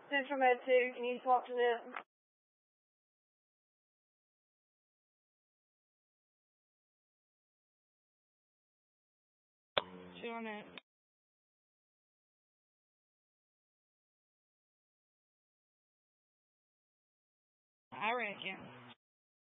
Central Med 2, can you swap to them? Chew on it. I reckon.